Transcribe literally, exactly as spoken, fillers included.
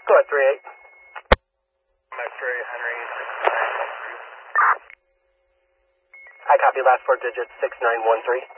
Go ahead, three eight. X-ray Henry six nine one three. I copy last four digits, six nine one three.